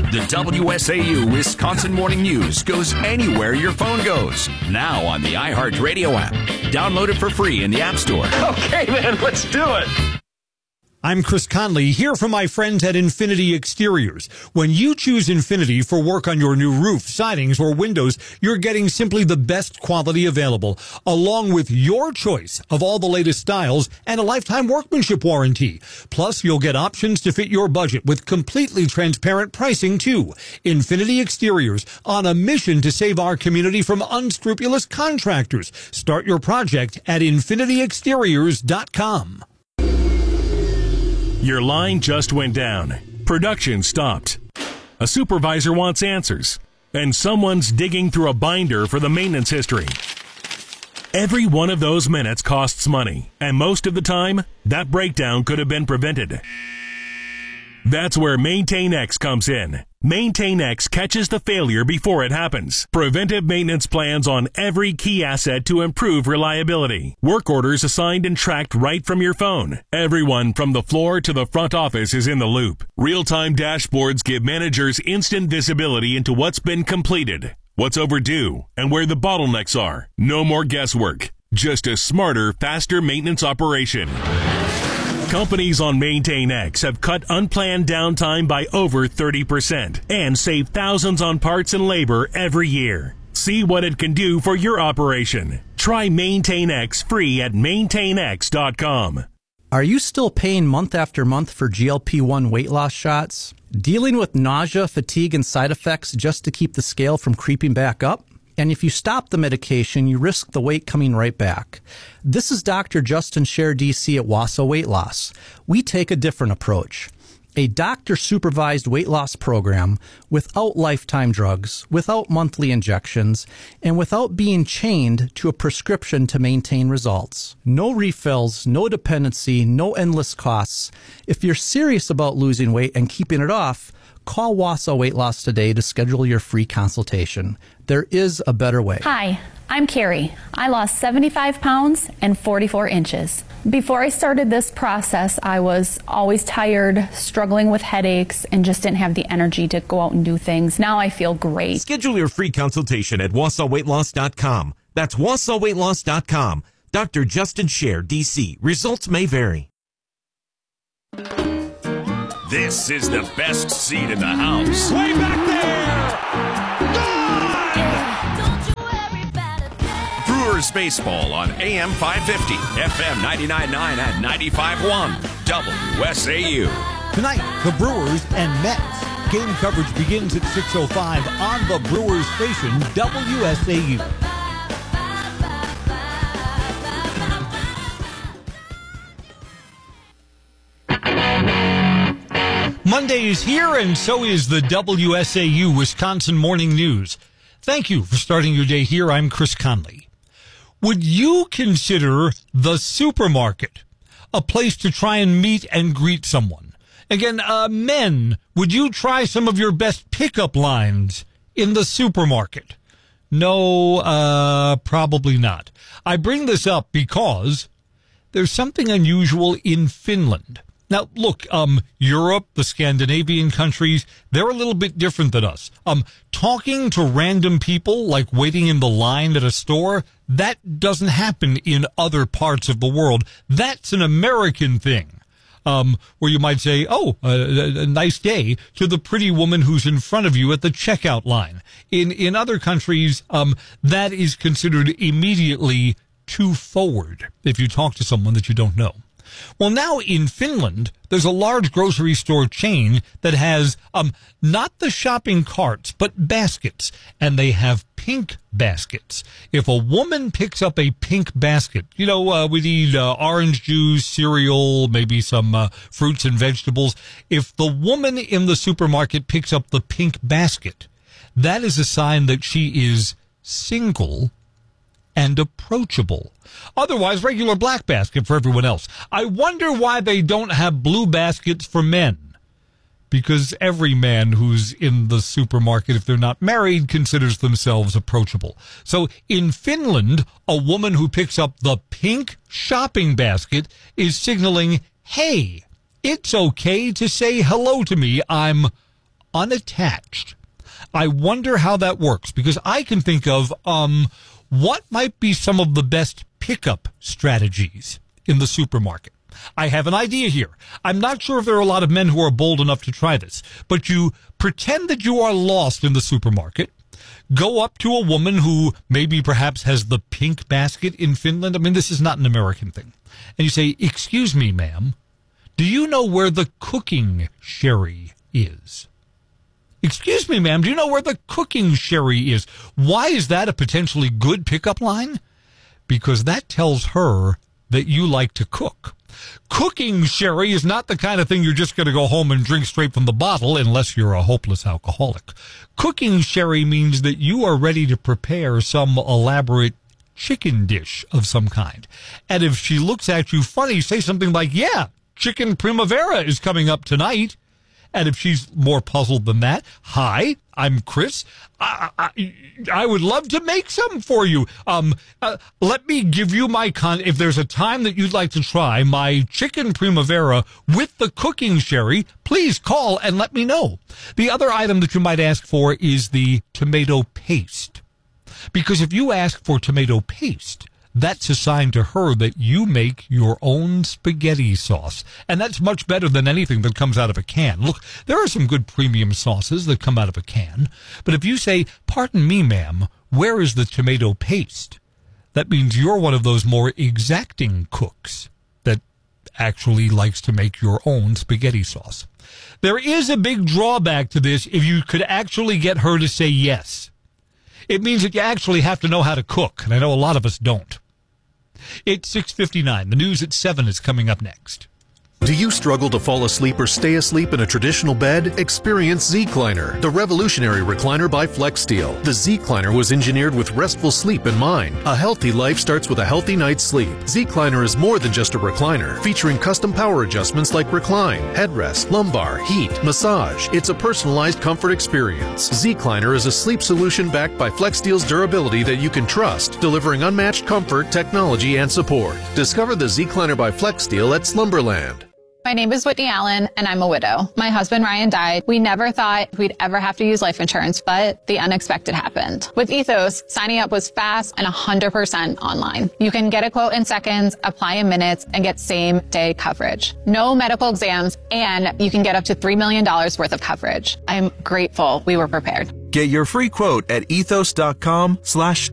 The WSAU Wisconsin Morning News goes anywhere your phone goes. Now on the iHeartRadio app. Download it for free in the App Store. Okay, man, let's do it. I'm Chris Conley, here from my friends at Infinity Exteriors. When you choose Infinity for work on your new roof, sidings, or windows, you're getting simply the best quality available, along with your choice of all the latest styles and a lifetime workmanship warranty. Plus, you'll get options to fit your budget with completely transparent pricing, too. Infinity Exteriors, on a mission to save our community from unscrupulous contractors. Start your project at infinityexteriors.com. Your line just went down. Production stopped. A supervisor wants answers. And someone's digging through a binder for the maintenance history. Every one of those minutes costs money. And most of the time, that breakdown could have been prevented. That's where MaintainX comes in. MaintainX catches the failure before it happens. Preventive maintenance plans on every key asset to improve reliability. Work orders assigned and tracked right from your phone. Everyone from the floor to the front office is in the loop. Real-time dashboards give managers instant visibility into what's been completed, what's overdue, and where the bottlenecks are. No more guesswork. Just a smarter, faster maintenance operation. Companies on MaintainX have cut unplanned downtime by over 30% and save thousands on parts and labor every year. See what it can do for your operation. Try MaintainX free at maintainx.com. Are you still paying month after month for GLP-1 weight loss shots? Dealing with nausea, fatigue, and side effects just to keep the scale from creeping back up? And if you stop the medication, you risk the weight coming right back. This is Dr. Justin Scher, DC at Wausau Weight Loss. We take a different approach. A doctor-supervised weight loss program without lifetime drugs, without monthly injections, and without being chained to a prescription to maintain results. No refills, no dependency, no endless costs. If you're serious about losing weight and keeping it off, call Wausau Weight Loss today to schedule your free consultation. There is a better way. Hi, I'm Carrie. I lost 75 pounds and 44 inches. Before I started this process, I was always tired, struggling with headaches, and just didn't have the energy to go out and do things. Now I feel great. Schedule your free consultation at WausauWeightLoss.com. That's WausauWeightLoss.com. Dr. Justin Scher, DC. Results may vary. This is the best seat in the house. Way back there! Brewers baseball on AM 550, FM 99.9 and 95.1, WSAU. Tonight, the Brewers and Mets. Game coverage begins at 6:05 on the Brewers station, WSAU. Monday is here, and so is the WSAU Wisconsin Morning News. Thank you for starting your day here. I'm Chris Conley. Would you consider the supermarket a place to try and meet and greet someone? Again, men, would you try some of your best pickup lines in the supermarket? No, probably not. I bring this up because there's something unusual in Finland. Now, look, Europe, the Scandinavian countries, they're a little bit different than us. Talking to random people, like waiting in the line at a store, that doesn't happen in other parts of the world. That's an American thing, where you might say, oh, a nice day to the pretty woman who's in front of you at the checkout line. In other countries, that is considered immediately too forward if you talk to someone that you don't know. Well, now in Finland, there's a large grocery store chain that has not the shopping carts, but baskets, and they have pink baskets. If a woman picks up a pink basket, we need orange juice, cereal, maybe some fruits and vegetables. If the woman in the supermarket picks up the pink basket, that is a sign that she is single and approachable. Otherwise, regular black basket for everyone else. I wonder why they don't have blue baskets for men. Because every man who's in the supermarket, if they're not married, considers themselves approachable. So in Finland, a woman who picks up the pink shopping basket is signaling, hey, it's okay to say hello to me. I'm unattached. I wonder how that works, because I can think of what might be some of the best pickup strategies in the supermarket. I have an idea here. I'm not sure if there are a lot of men who are bold enough to try this, but you pretend that you are lost in the supermarket, go up to a woman who maybe perhaps has the pink basket in Finland. I mean, this is not an American thing. And you say, "Excuse me, ma'am, do you know where the cooking sherry is?" "Excuse me, ma'am, do you know where the cooking sherry is?" Why is that a potentially good pickup line? Because that tells her that you like to cook. Cooking sherry is not the kind of thing you're just going to go home and drink straight from the bottle unless you're a hopeless alcoholic. Cooking sherry means that you are ready to prepare some elaborate chicken dish of some kind. And if she looks at you funny, say something like, "Yeah, chicken primavera is coming up tonight." And if she's more puzzled than that, "Hi, I'm Chris. I would love to make some for you. Let me give you my if there's a time that you'd like to try my chicken primavera with the cooking sherry, please call and let me know." The other item that you might ask for is the tomato paste. Because if you ask for tomato paste, that's a sign to her that you make your own spaghetti sauce. And that's much better than anything that comes out of a can. Look, there are some good premium sauces that come out of a can. But if you say, "Pardon me, ma'am, where is the tomato paste?" that means you're one of those more exacting cooks that actually likes to make your own spaghetti sauce. There is a big drawback to this if you could actually get her to say yes. It means that you actually have to know how to cook, and I know a lot of us don't. It's 6:59. The news at 7 is coming up next. Do you struggle to fall asleep or stay asleep in a traditional bed? Experience Z-Cliner, the revolutionary recliner by FlexSteel. The Z-Cliner was engineered with restful sleep in mind. A healthy life starts with a healthy night's sleep. Z-Cliner is more than just a recliner, featuring custom power adjustments like recline, headrest, lumbar, heat, massage. It's a personalized comfort experience. Z-Cliner is a sleep solution backed by FlexSteel's durability that you can trust, delivering unmatched comfort, technology, and support. Discover the Z-Cliner by FlexSteel at Slumberland. My name is Whitney Allen, and I'm a widow. My husband, Ryan, died. We never thought we'd ever have to use life insurance, but the unexpected happened. With Ethos, signing up was fast and 100% online. You can get a quote in seconds, apply in minutes, and get same-day coverage. No medical exams, and you can get up to $3 million worth of coverage. I'm grateful we were prepared. Get your free quote at ethos.com/Allen.